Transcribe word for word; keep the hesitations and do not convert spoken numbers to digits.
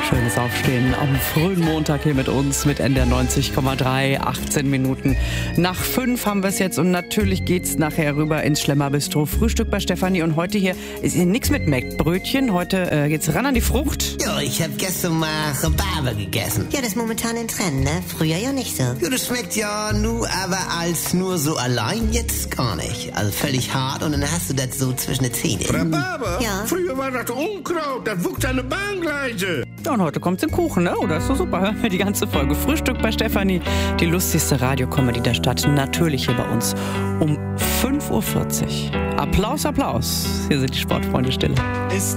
Schönes Aufstehen am frühen Montag hier mit uns, mit N D R neunzig Komma drei, achtzehn Minuten nach fünf haben wir es jetzt und natürlich geht's nachher rüber ins Schlemmerbistro. Frühstück bei Stefanie und heute hier ist hier nichts mit Mettbrötchen, heute äh, geht's ran an die Frucht. Ja, ich hab gestern mal Rhabarber gegessen. Ja, das ist momentan ein Trend, ne? Früher ja nicht so. Ja, das schmeckt ja nur, aber als nur so allein jetzt gar nicht. Also völlig hart und dann hast du das so zwischen den Zähnen. Rhabarber? Ja. Früher war das Unkraut, das wuchs an der Bahngleise. Ja, und heute kommt's im Kuchen, ne? Oder ist so super, hören wir die ganze Folge. Frühstück bei Stefanie, die lustigste Radiokomödie der Stadt, natürlich hier bei uns um fünf Uhr vierzig. Applaus, Applaus. Hier sind die Sportfreunde Stille. Ist